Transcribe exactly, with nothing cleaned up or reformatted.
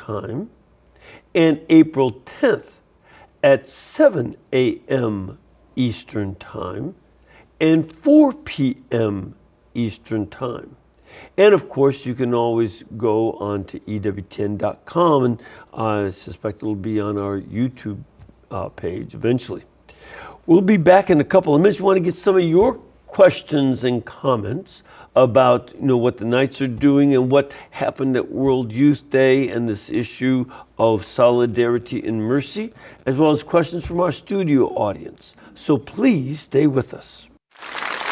Time, and April tenth at seven a.m. Eastern Time and four p.m. Eastern Time. And of course, you can always go on to E W T N dot com, and I suspect it'll be on our YouTube uh, page eventually. We'll be back in a couple of minutes. We want to get some of your questions and comments about, you know, what the Knights are doing and what happened at World Youth Day and this issue of solidarity and mercy, as well as questions from our studio audience. So please stay with us.